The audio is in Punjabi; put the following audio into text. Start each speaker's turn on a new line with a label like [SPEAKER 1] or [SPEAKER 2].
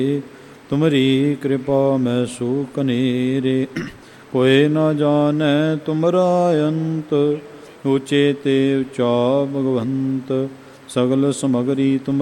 [SPEAKER 1] ਤੁਮਰੀ ਕਿਰਪਾ ਮੈਂ ਸੋ ਕਨੇਰੇ। ਕੋਇ ਨਾ ਜਾਣੈ ਤੁਮਰਾ ਅੰਤ, ਉਚੇ ਤੇ ਉਚਾ ਭਗਵੰਤ। ਸਗਲ ਸਮਗਰੀ ਤੁਮ